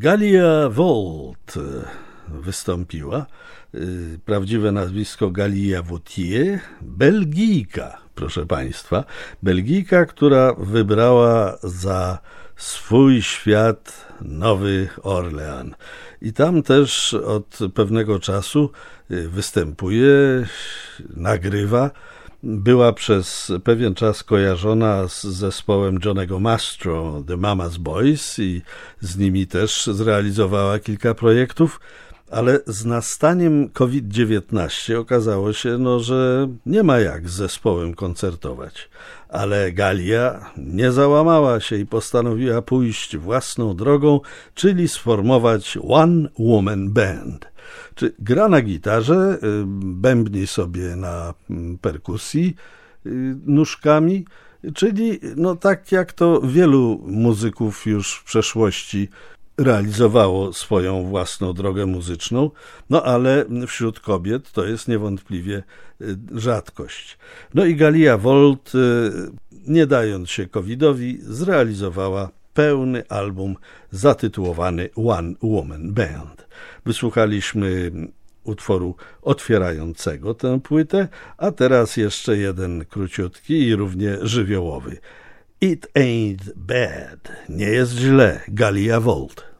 Galia Volt wystąpiła. Prawdziwe nazwisko Galia Vautier, Belgijka, proszę Państwa. Belgijka, która wybrała za swój świat Nowy Orlean. I tam też od pewnego czasu występuje, nagrywa. Była przez pewien czas kojarzona z zespołem Johnnego Mastro, The Mama's Boys, i z nimi też zrealizowała kilka projektów, ale z nastaniem COVID-19 okazało się, że nie ma jak z zespołem koncertować. Ale Galia nie załamała się i postanowiła pójść własną drogą, czyli sformować One Woman Band. Czy gra na gitarze, bębni sobie na perkusji nóżkami, czyli tak jak to wielu muzyków już w przeszłości realizowało swoją własną drogę muzyczną, ale wśród kobiet to jest niewątpliwie rzadkość. I Galia Volt, nie dając się COVID-owi, zrealizowała pełny album zatytułowany One Woman Band. Wysłuchaliśmy utworu otwierającego tę płytę, a teraz jeszcze jeden króciutki i równie żywiołowy. It ain't bad. Nie jest źle. Galia Volt.